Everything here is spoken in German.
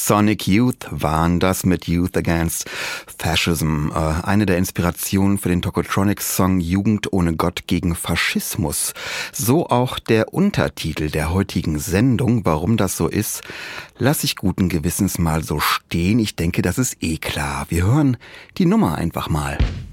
Sonic Youth waren das mit Youth Against Fascism. Eine der Inspirationen für den Tokotronics-Song Jugend ohne Gott gegen Faschismus. So auch der Untertitel der heutigen Sendung. Warum das so ist, lasse ich guten Gewissens mal so stehen. Ich denke, das ist klar. Wir hören die Nummer einfach mal.